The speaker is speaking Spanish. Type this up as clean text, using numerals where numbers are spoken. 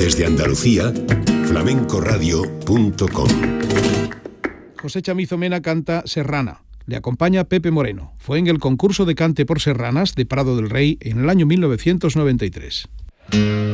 Desde Andalucía, flamencoradio.com. José Chamizo Mena canta Serrana. Le acompaña Pepe Moreno. Fue en el concurso de cante por serranas de Prado del Rey en el año 1993.